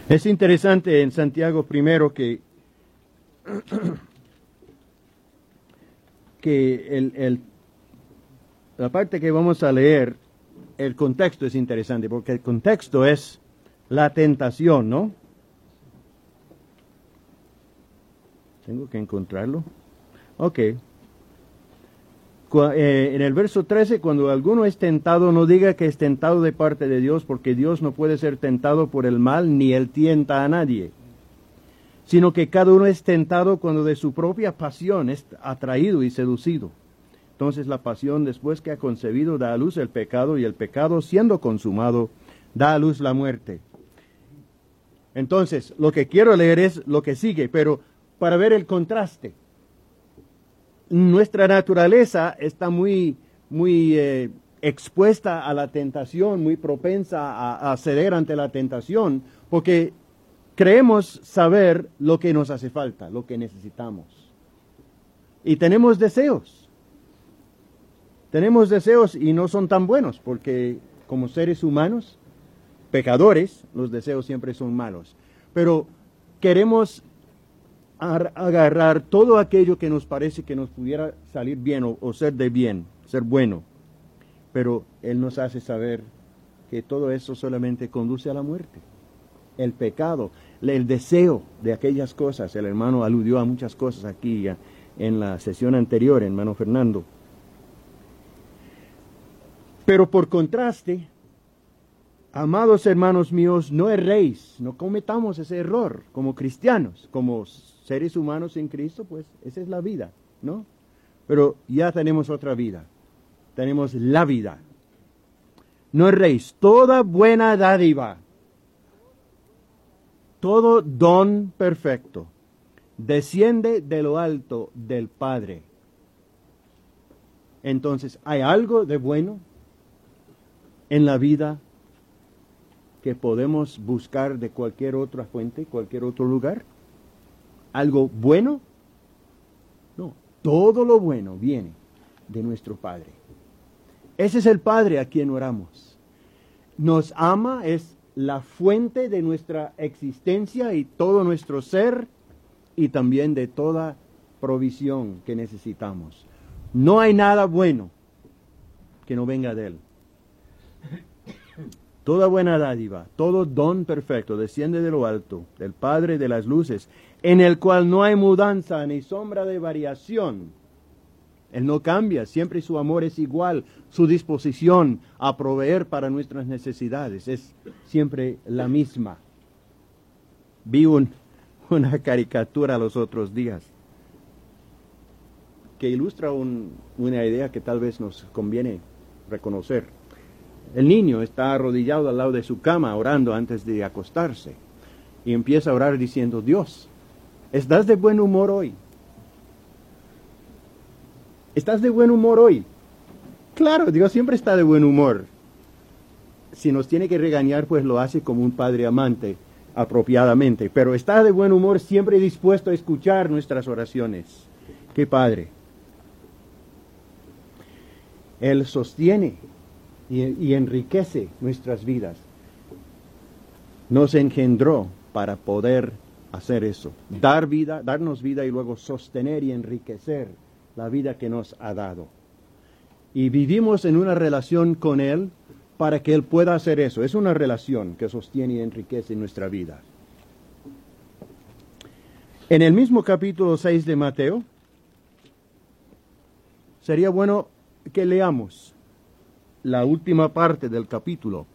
Es interesante en Santiago primero que la parte que vamos a leer, el contexto es interesante, porque el contexto es la tentación, ¿no? Tengo que encontrarlo. Ok. En el verso 13, cuando alguno es tentado, no diga que es tentado de parte de Dios, porque Dios no puede ser tentado por el mal, ni él tienta a nadie, sino que cada uno es tentado cuando de su propia pasión es atraído y seducido. Entonces la pasión, después que ha concebido, da a luz el pecado, y el pecado, siendo consumado, da a luz la muerte. Entonces, lo que quiero leer es lo que sigue, pero para ver el contraste. Nuestra naturaleza está muy expuesta a la tentación, muy propensa a ceder ante la tentación, porque creemos saber lo que nos hace falta, lo que necesitamos. Y tenemos deseos. Tenemos deseos y no son tan buenos, porque como seres humanos, pecadores, los deseos siempre son malos. Pero queremos agarrar todo aquello que nos parece que nos pudiera salir bien o ser de bien, ser bueno. Pero Él nos hace saber que todo eso solamente conduce a la muerte. El pecado, el deseo de aquellas cosas. El hermano aludió a muchas cosas aquí en la sesión anterior, hermano Fernando. Pero por contraste, amados hermanos míos, no erréis, no cometamos ese error como cristianos, como seres humanos en Cristo, pues esa es la vida, ¿no? Pero ya tenemos otra vida, tenemos la vida. No erréis, toda buena dádiva, todo don perfecto, desciende de lo alto del Padre. Entonces, ¿hay algo de bueno en la vida que podemos buscar de cualquier otra fuente, cualquier otro lugar? ¿Algo bueno? No, todo lo bueno viene de nuestro Padre. Ese es el Padre a quien oramos. Nos ama, es la fuente de nuestra existencia y todo nuestro ser, y también de toda provisión que necesitamos. No hay nada bueno que no venga de Él. Toda buena dádiva, todo don perfecto desciende de lo alto, del Padre de las luces, en el cual no hay mudanza ni sombra de variación. Él no cambia, siempre su amor es igual, su disposición a proveer para nuestras necesidades es siempre la misma. Vi una caricatura los otros días que ilustra una idea que tal vez nos conviene reconocer. El niño está arrodillado al lado de su cama orando antes de acostarse y empieza a orar diciendo: Dios, ¿estás de buen humor hoy? ¿Estás de buen humor hoy? Claro, Dios siempre está de buen humor. Si nos tiene que regañar, pues lo hace como un padre amante, apropiadamente. Pero está de buen humor, siempre dispuesto a escuchar nuestras oraciones. ¡Qué padre! Él sostiene y enriquece nuestras vidas. Nos engendró para poder hacer eso. Darnos vida y luego sostener y enriquecer la vida que nos ha dado. Y vivimos en una relación con Él para que Él pueda hacer eso. Es una relación que sostiene y enriquece nuestra vida. En el mismo capítulo 6 de Mateo, sería bueno que leamos la última parte del capítulo.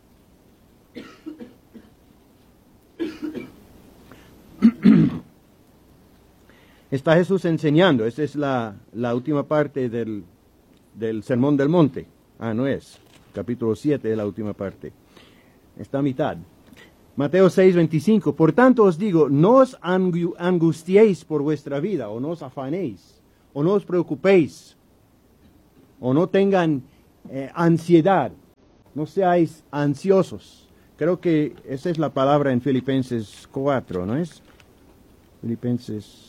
Está Jesús enseñando. Esa es la última parte del Sermón del Monte. No es. Capítulo 7 es la última parte. Está a mitad. Mateo 6:25. Por tanto os digo, no os angustiéis por vuestra vida, o no os afanéis, o no os preocupéis, o no tengan ansiedad. No seáis ansiosos. Creo que esa es la palabra en Filipenses 4, ¿no es? Filipenses.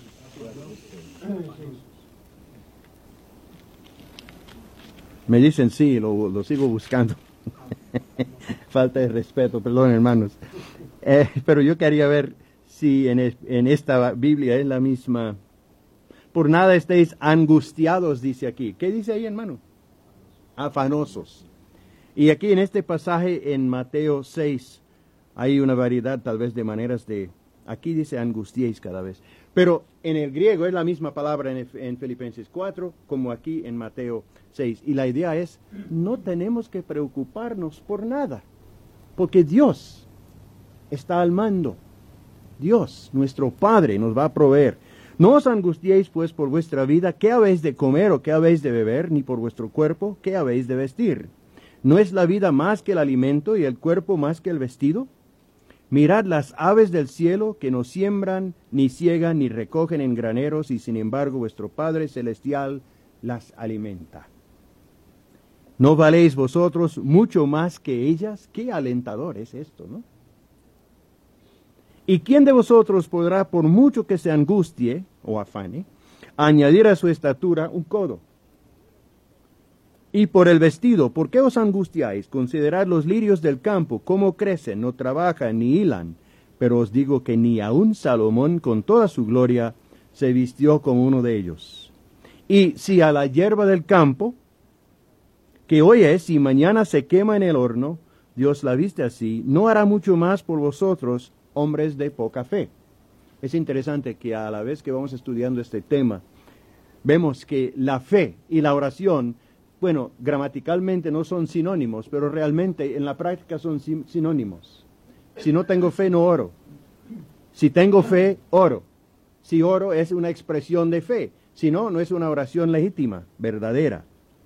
Me dicen sí, lo sigo buscando. Falta de respeto, perdón, hermanos. Pero yo quería ver si en esta Biblia es la misma. Por nada estéis angustiados, dice aquí. ¿Qué dice ahí, hermano? Afanosos. Y aquí en este pasaje en Mateo 6 hay una variedad tal vez de maneras de... Aquí dice angustiéis cada vez. Pero en el griego es la misma palabra en Filipenses 4 como aquí en Mateo 6. Y la idea es, no tenemos que preocuparnos por nada. Porque Dios está al mando. Dios, nuestro Padre, nos va a proveer. No os angustiéis pues por vuestra vida, qué habéis de comer o qué habéis de beber, ni por vuestro cuerpo, qué habéis de vestir. ¿No es la vida más que el alimento y el cuerpo más que el vestido? Mirad las aves del cielo, que no siembran, ni ciegan, ni recogen en graneros, y sin embargo vuestro Padre Celestial las alimenta. ¿No valéis vosotros mucho más que ellas? Qué alentador es esto, ¿no? ¿Y quién de vosotros podrá, por mucho que se angustie o afane, añadir a su estatura un codo? Y por el vestido, ¿por qué os angustiáis? Considerad los lirios del campo, cómo crecen, no trabajan ni hilan. Pero os digo que ni aun Salomón, con toda su gloria, se vistió como uno de ellos. Y si a la hierba del campo, que hoy es y mañana se quema en el horno, Dios la viste así, ¿no hará mucho más por vosotros, hombres de poca fe? Es interesante que a la vez que vamos estudiando este tema, vemos que la fe y la oración, bueno, gramaticalmente no son sinónimos, pero realmente en la práctica son sinónimos. Si no tengo fe, no oro. Si tengo fe, oro. Si oro es una expresión de fe. Si no, no es una oración legítima, verdadera.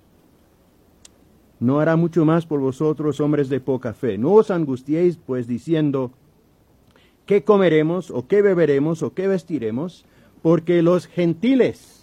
No hará mucho más por vosotros, hombres de poca fe. No os angustiéis, pues, diciendo, ¿qué comeremos, o qué beberemos, o qué vestiremos? Porque los gentiles,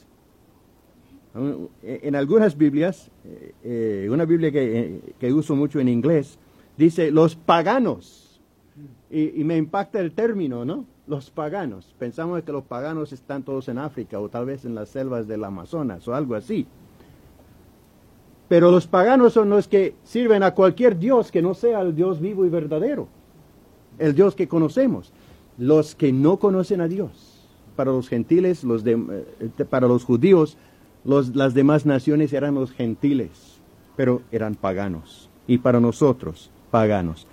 en algunas Biblias, una Biblia que uso mucho en inglés, dice los paganos. Y me impacta el término, ¿no? Los paganos. Pensamos que los paganos están todos en África, o tal vez en las selvas del Amazonas, o algo así. Pero los paganos son los que sirven a cualquier Dios que no sea el Dios vivo y verdadero, el Dios que conocemos. Los que no conocen a Dios. Para los gentiles, para los judíos, las demás naciones eran los gentiles, pero eran paganos. Y para nosotros, paganos.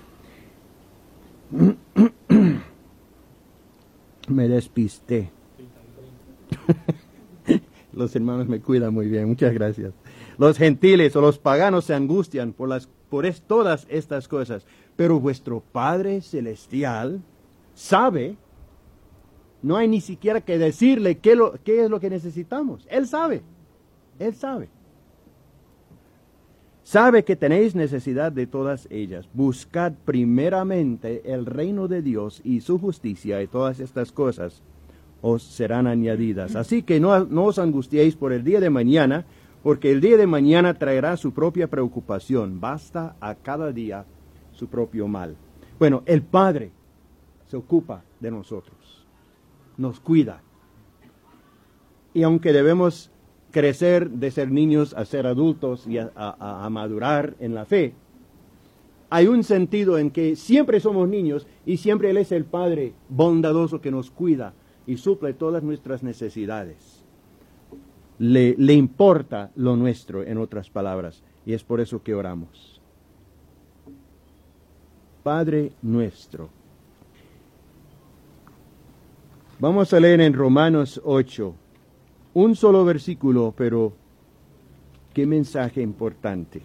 Me despisté. Los hermanos me cuidan muy bien, muchas gracias. Los gentiles o los paganos se angustian por todas estas cosas, pero vuestro Padre Celestial sabe, no hay ni siquiera que decirle qué es lo que necesitamos. Él sabe, Él sabe. Sabe que tenéis necesidad de todas ellas. Buscad primeramente el reino de Dios y su justicia, y todas estas cosas os serán añadidas. Así que no os angustiéis por el día de mañana, porque el día de mañana traerá su propia preocupación. Basta a cada día su propio mal. Bueno, el Padre se ocupa de nosotros, nos cuida. Y aunque debemos crecer de ser niños a ser adultos y a madurar en la fe, hay un sentido en que siempre somos niños y siempre Él es el Padre bondadoso que nos cuida y suple todas nuestras necesidades. Le importa lo nuestro, en otras palabras, y es por eso que oramos. Padre nuestro. Vamos a leer en Romanos 8, un solo versículo, pero qué mensaje importante.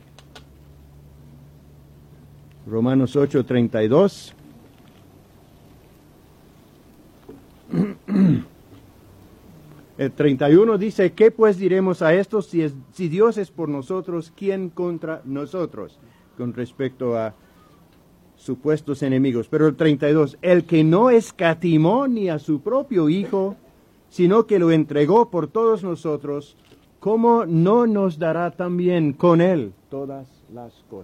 Romanos 8, 32. El 31 dice, ¿qué pues diremos a esto? Si Dios es por nosotros, ¿quién contra nosotros? Con respecto a supuestos enemigos. Pero el 32, el que no escatimó ni a su propio Hijo, sino que lo entregó por todos nosotros, ¿cómo no nos dará también con Él todas las cosas?